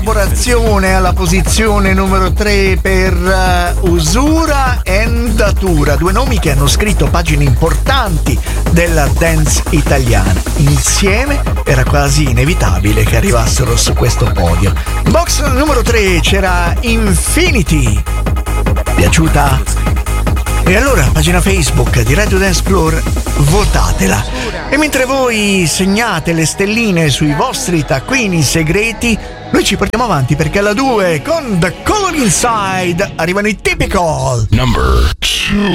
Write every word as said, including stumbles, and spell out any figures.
collaborazione alla posizione numero tre per uh, Usura e Datura, due nomi che hanno scritto pagine importanti della dance italiana. Insieme era quasi inevitabile che arrivassero su questo podio. Box numero tre c'era Infinity. Piaciuta? E allora, pagina Facebook di Radio Dance Floor, votatela. E mentre voi segnate le stelline sui vostri taccuini segreti, noi ci portiamo avanti perché alla due con The Color Inside arrivano i Typical. Number two.